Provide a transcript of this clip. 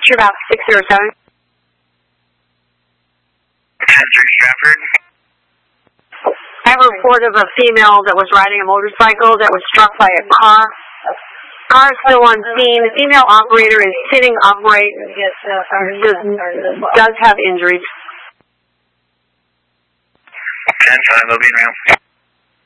Sure, about 607. 10-3 Stratford. I have a report of a female that was riding a motorcycle that was struck by a car. Car is still on scene. The female operator is sitting upright. Does have injuries. 10-5, moving around.